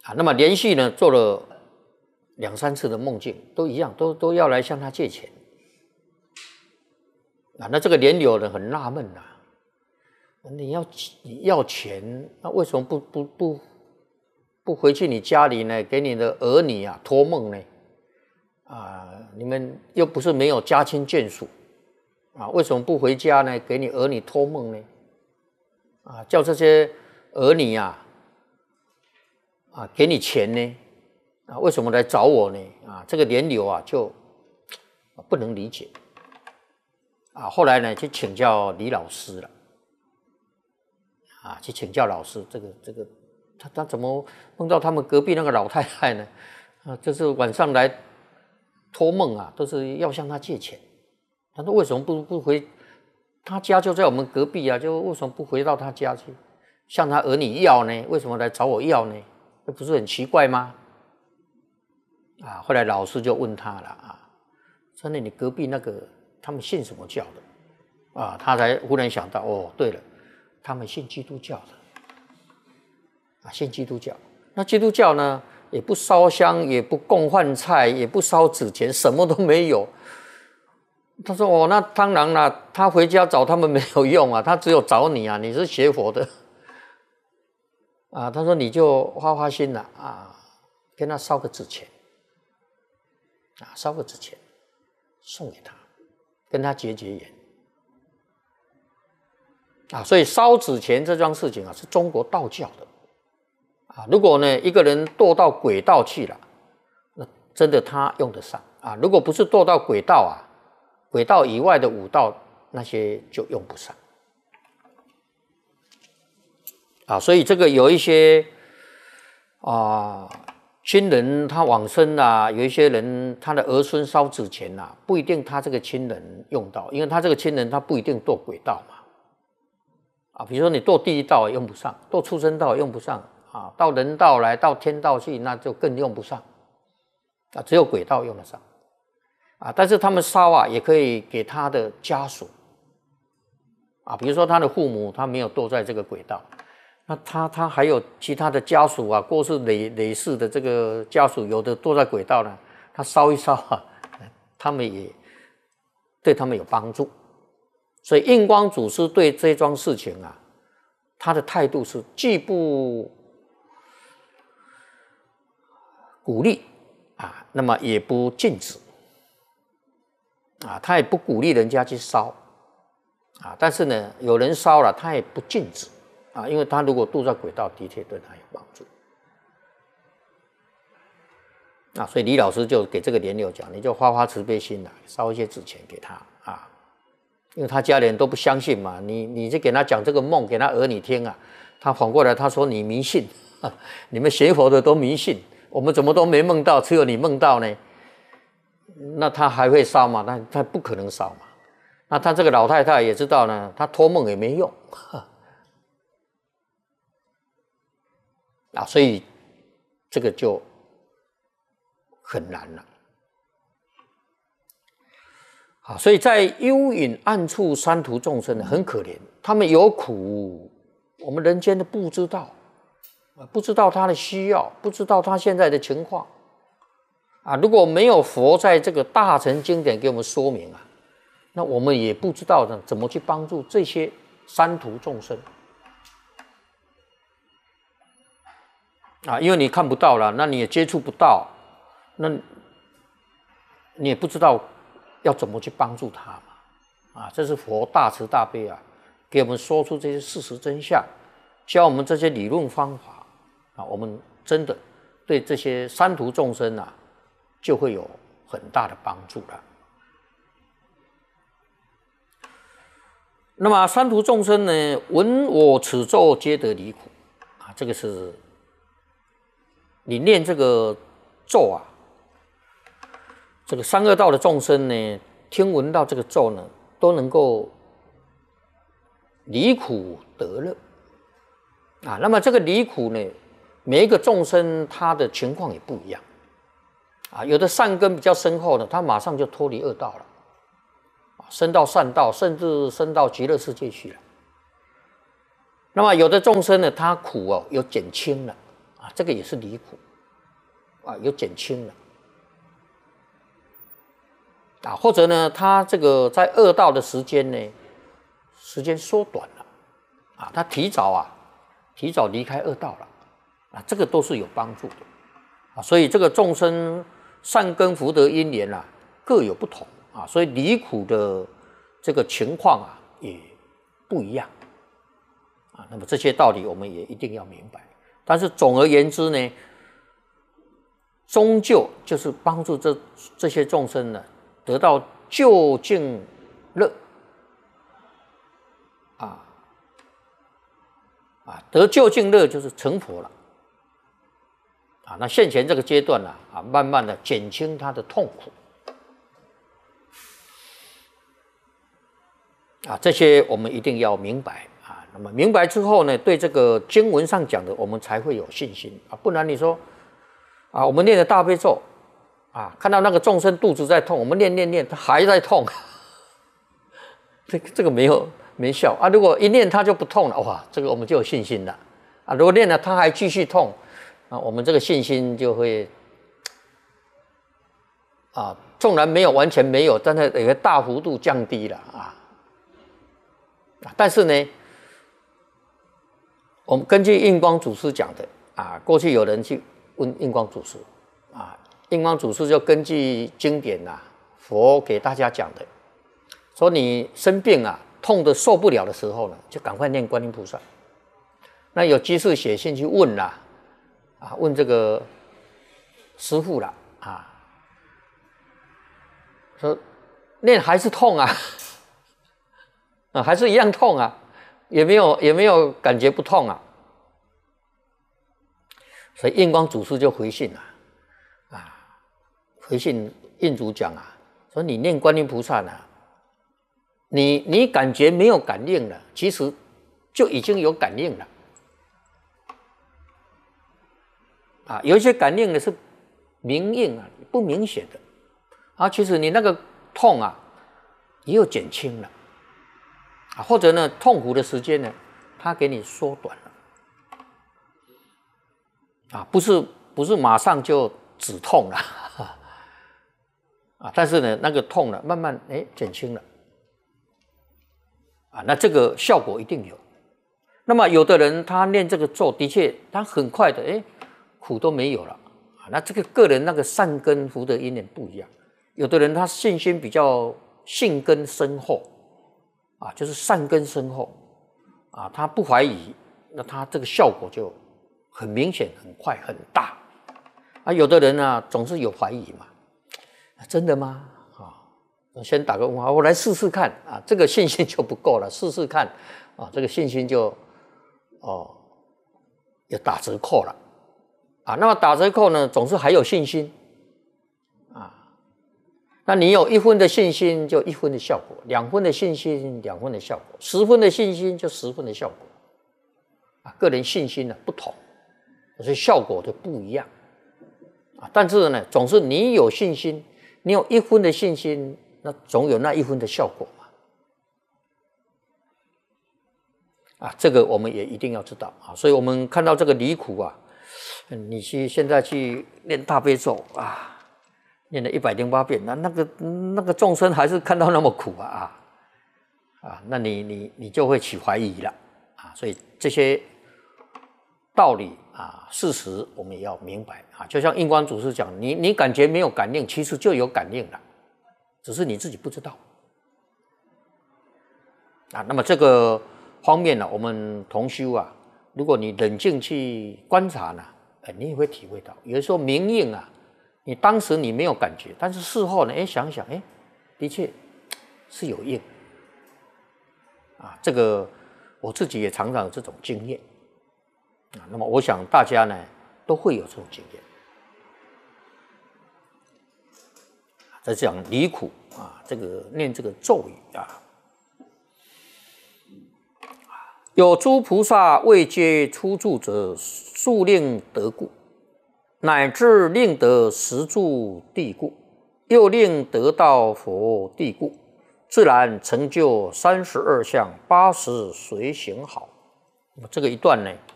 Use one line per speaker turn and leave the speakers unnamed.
那么连续呢做了2、3次的梦境，都一样，都要来向他借钱。那这个莲友呢很纳闷你要钱，那为什么不回去你家里呢？给你的儿女托梦呢？你们又不是没有家亲眷属为什么不回家呢？给你儿女托梦呢？叫这些儿女给你钱呢？为什么来找我呢？这个莲友就不能理解后来呢去请教李老师了去请教老师，这个他怎么梦到他们隔壁那个老太太呢？就是晚上来托梦都是要向他借钱。他说为什么不回他家就在我们隔壁就为什么不回到他家去向他儿女要呢？为什么来找我要呢？这不是很奇怪吗？后来老师就问他了说你隔壁那个他们信什么教的他才忽然想到对了，他们信基督教的信基督教。那基督教呢也不烧香，也不供饭菜，也不烧纸钱，什么都没有。他说那当然了，他回家找他们没有用他只有找你你是学佛的他说你就花心跟他烧个纸钱烧个纸钱送给他，跟他结缘所以烧纸钱这桩事情是中国道教的如果呢一个人堕到鬼道去了，那真的他用得上如果不是堕到鬼道鬼道以外的5道那些就用不上所以这个有一些亲人他往生有一些人他的儿孙烧纸钱不一定他这个亲人用到，因为他这个亲人他不一定堕鬼道嘛比如说你堕地狱道也用不上，堕畜生道也用不上到人道来到天道去那就更用不上只有鬼道用得上但是他们烧也可以给他的家属比如说他的父母他没有堕在这个鬼道，那他还有其他的家属过世累世的这个家属，有的堕在鬼道呢，他烧一烧他们也对他们有帮助。所以印光祖师对这桩事情他的态度是既不鼓励那么也不禁止他也不鼓励人家去烧但是呢有人烧了他也不禁止因为他如果堕在鬼道的确对他有帮助所以李老师就给这个莲友讲，你就发慈悲心烧一些纸钱给他因为他家里人都不相信嘛，你就给他讲这个梦给他儿女听他反过来他说你迷信你们学佛的都迷信，我们怎么都没梦到，只有你梦到呢？那他还会烧吗？他不可能烧嘛。那他这个老太太也知道呢，他托梦也没用所以这个就很难了所以在幽隐暗处三途众生很可怜，他们有苦我们人间的不知道，不知道他的需要，不知道他现在的情况如果没有佛在这个大乘经典给我们说明那我们也不知道怎么去帮助这些三途众生因为你看不到了，那你也接触不到，那你也不知道要怎么去帮助他嘛这是佛大慈大悲给我们说出这些事实真相，教我们这些理论方法我们真的对这些三途众生就会有很大的帮助了。那么三途众生呢，闻我此咒皆得离苦这个是你念这个咒这个三恶道的众生呢，听闻到这个咒呢，都能够离苦得乐那么这个离苦呢，每一个众生他的情况也不一样有的善根比较深厚的，他马上就脱离恶道了升到善道，甚至升到极乐世界去了。那么有的众生呢，他苦有减轻了啊，这个也是离苦啊，有减轻了啊，或者呢，他这个在恶道的时间呢，时间缩短了啊，他提早离开恶道了啊，这个都是有帮助的啊，所以这个众生善根福德因缘啊，各有不同啊，所以离苦的这个情况啊也不一样啊。那么这些道理我们也一定要明白。但是总而言之呢，终究就是帮助这些众生呢得到究竟乐得究竟乐就是成佛了啊。那现前这个阶段呢慢慢的减轻他的痛苦啊，这些我们一定要明白啊。那么明白之后呢，对这个经文上讲的，我们才会有信心啊。不然你说啊，我们念的大悲咒啊，看到那个众生肚子在痛，我们念，他还在痛，这个没效啊。如果一念他就不痛了，哇，这个我们就有信心了啊。如果念了他还继续痛啊，我们这个信心就会啊，纵然没有完全没有，但是也会大幅度降低了啊。但是呢，我们根据印光祖师讲的啊，过去有人去问印光祖师啊，印光祖师就根据经典佛给大家讲的，说你生病痛得受不了的时候呢，就赶快念观音菩萨。那有居士写信去问问这个师父了说念还是痛还是一样痛也没有感觉不痛所以印光祖师就回信回信印祖讲说你念观音菩萨呢，你感觉没有感应了，其实就已经有感应了有一些感应呢是明应不明显的其实你那个痛也有减轻了或者呢，痛苦的时间呢，它给你缩短了不是马上就止痛了但是呢，那个痛呢，慢慢减轻了那这个效果一定有。那么有的人他念这个咒，的确他很快的苦都没有了那这个个人那个善根福德因缘不一样，有的人他信心比较信根深厚就是善根深厚他不怀疑，那他这个效果就很明显、很快、很大有的人总是有怀疑嘛，真的吗？先打个问号，我来试试看这个信心就不够了，试试看这个信心就有打折扣了那么打折扣呢，总是还有信心那你有1分的信心就1分的效果，2分的信心2分的效果，10分的信心就10分的效果个人信心不同，所以效果就不一样但是呢，总是你有信心，你有1分的信心，那总有那1分的效果嘛这个我们也一定要知道所以我们看到这个离苦你现在去念大悲咒念了108遍，那个众生还是看到那么苦那你就会起怀疑了所以这些道理事实我们也要明白就像印光祖师讲，你感觉没有感应，其实就有感应了，只是你自己不知道那么这个方面呢，我们同修如果你冷静去观察呢，你也会体会到，有的时候明应你当时你没有感觉，但是事后呢，想想，的确是有应这个我自己也常常有这种经验那么我想大家呢都会有这种经验在讲离苦这个念这个咒语有诸菩萨未皆出住者，速令得故，乃至令得十住地故，又令得到佛地故，自然成就32相80随行好。这个一段呢